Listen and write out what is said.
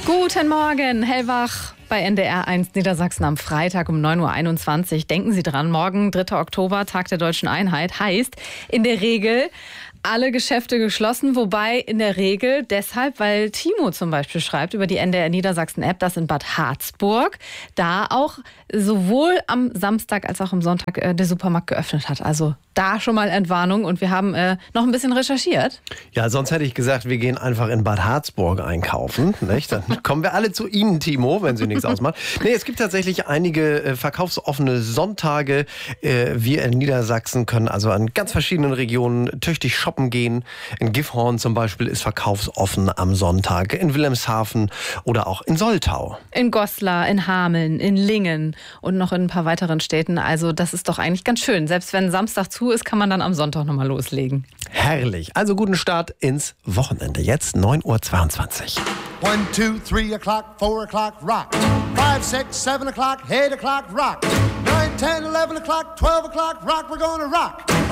Guten Morgen, hellwach bei NDR 1 Niedersachsen am Freitag um 9.21 Uhr. Denken Sie dran, morgen 3. Oktober, Tag der Deutschen Einheit, heißt in der Regel alle Geschäfte geschlossen, wobei in der Regel deshalb, weil Timo zum Beispiel schreibt über die NDR Niedersachsen App, dass in Bad Harzburg da auch sowohl am Samstag als auch am Sonntag der Supermarkt geöffnet hat. Also da schon mal Entwarnung und wir haben noch ein bisschen recherchiert. Ja, sonst hätte ich gesagt, wir gehen einfach in Bad Harzburg einkaufen. Nicht? Dann kommen wir alle zu Ihnen, Timo, wenn Sie nichts ausmachen. Nee, es gibt tatsächlich einige verkaufsoffene Sonntage. Wir in Niedersachsen können also an ganz verschiedenen Regionen tüchtig shoppen gehen. In Gifhorn zum Beispiel ist verkaufsoffen am Sonntag, in Wilhelmshaven oder auch in Soltau. In Goslar, in Hameln, in Lingen und noch in ein paar weiteren Städten. Also das ist doch eigentlich ganz schön. Selbst wenn Samstag zu ist, kann man dann am Sonntag nochmal loslegen. Herrlich. Also guten Start ins Wochenende. Jetzt 9.22 Uhr. 1, 2, 3 o'clock, 4 o'clock, rock. 5, 6, 7 o'clock, 8 o'clock, rock. 9, 10, 11 o'clock, 12 o'clock, rock. We're gonna rock.